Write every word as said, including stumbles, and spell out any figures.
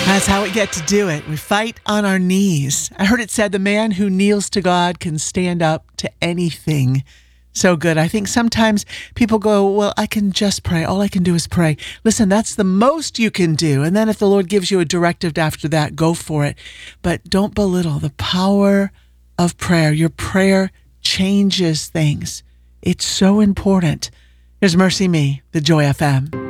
That's how we get to do it. We fight on our knees. I heard it said the man who kneels to God can stand up to anything. So good. I think sometimes people go, well, I can just pray. All I can do is pray. Listen, that's the most you can do. And then if the Lord gives you a directive after that, go for it. But don't belittle the power of prayer. Your prayer changes things. It's so important. Here's Mercy Me, the Joy F M.